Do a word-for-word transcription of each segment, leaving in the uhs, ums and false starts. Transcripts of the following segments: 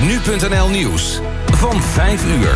nu punt n l nieuws van vijf uur.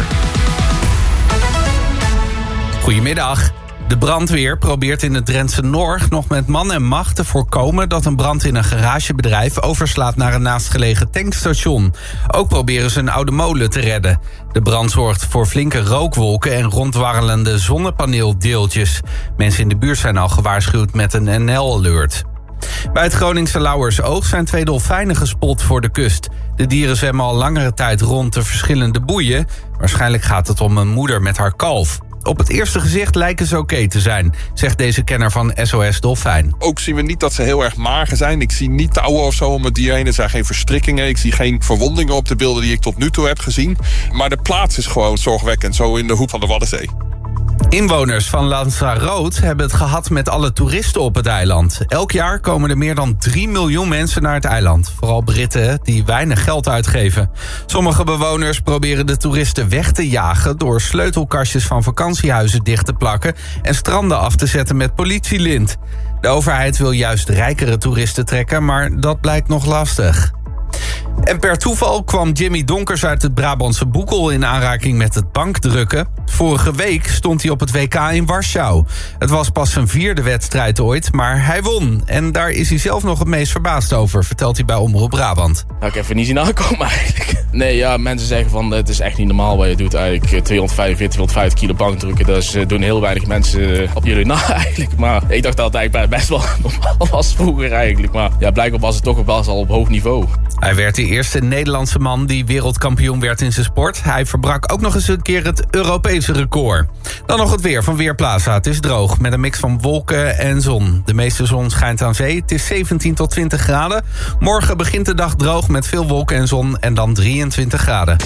Goedemiddag. De brandweer probeert in het Drentse Norg nog met man en macht te voorkomen dat een brand in een garagebedrijf overslaat naar een naastgelegen tankstation. Ook proberen ze een oude molen te redden. De brand zorgt voor flinke rookwolken en rondwarrelende zonnepaneeldeeltjes. Mensen in de buurt zijn al gewaarschuwd met een N L-alert. Bij het Groningse Lauwersoog zijn twee dolfijnen gespot voor de kust. De dieren zwemmen al langere tijd rond de verschillende boeien. Waarschijnlijk gaat het om een moeder met haar kalf. Op het eerste gezicht lijken ze oké okay te zijn, zegt deze kenner van S O S Dolfijn. Ook zien we niet dat ze heel erg mager zijn. Ik zie niet touwen of zo om het dier heen. Er zijn geen verstrikkingen. Ik zie geen verwondingen op de beelden die ik tot nu toe heb gezien. Maar de plaats is gewoon zorgwekkend, zo in de hoek van de Waddenzee. Inwoners van Lanzarote hebben het gehad met alle toeristen op het eiland. Elk jaar komen er meer dan drie miljoen mensen naar het eiland. Vooral Britten die weinig geld uitgeven. Sommige bewoners proberen de toeristen weg te jagen door sleutelkastjes van vakantiehuizen dicht te plakken en stranden af te zetten met politielint. De overheid wil juist rijkere toeristen trekken, maar dat blijkt nog lastig. En per toeval kwam Jimmy Donkers uit het Brabantse Boekel in aanraking met het bankdrukken. Vorige week stond hij op het W K in Warschau. Het was pas zijn vierde wedstrijd ooit, maar hij won. En daar is hij zelf nog het meest verbaasd over, vertelt hij bij Omroep Brabant. Nou, ik heb even niet zien aankomen eigenlijk. Nee, ja, mensen zeggen van het is echt niet normaal wat je doet eigenlijk. tweehonderdvijfenveertig, tweehonderdvijftig kilo bankdrukken, dus uh, doen heel weinig mensen op jullie na eigenlijk. Maar ik dacht dat het eigenlijk best wel normaal was vroeger eigenlijk. Maar ja, blijkbaar was het toch wel al op hoog niveau. Hij werd de eerste Nederlandse man die wereldkampioen werd in zijn sport. Hij verbrak ook nog eens een keer het Europese record. Dan nog het weer van Weerplaza. Het is droog met een mix van wolken en zon. De meeste zon schijnt aan zee. Het is zeventien tot twintig graden. Morgen begint de dag droog met veel wolken en zon en dan drieëntwintig graden.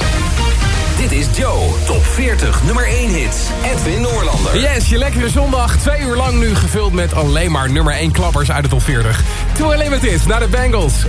Dit is Joe, top veertig, nummer één hits. Edwin Noorlander. Yes, je lekkere zondag. Twee uur lang nu gevuld met alleen maar nummer één klappers uit de top veertig. Doe alleen met dit, naar de Bengals.